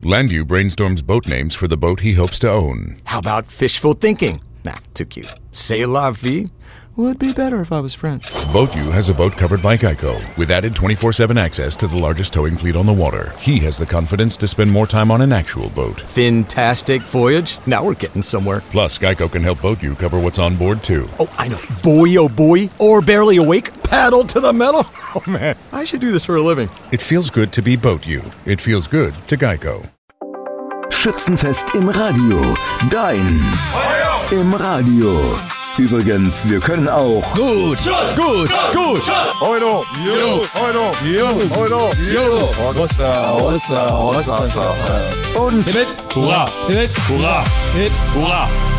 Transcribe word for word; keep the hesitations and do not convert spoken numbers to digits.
Landu brainstorms boat names for the boat he hopes to own. How about fishful thinking? Nah, too cute. C'est la vie? Would be better if I was French. BoatU has a boat covered by Geico, with added twenty-four seven access to the largest towing fleet on the water. He has the confidence to spend more time on an actual boat. Fantastic voyage. Now we're getting somewhere. Plus, Geico can help BoatU cover what's on board, too. Oh, I know. Boy, oh boy. Or barely awake. Paddle to the metal. Oh, man. I should do this for a living. It feels good to be BoatU. It feels good to Geico. Schützenfest im Radio. Dein im Radio. Übrigens, wir können auch gut, gut, gut. Euro, Euro, Euro, Euro, Euro. Russa, Russa, Russa, Russa. und Hit, hurra, hit, hurra, hit, hurra.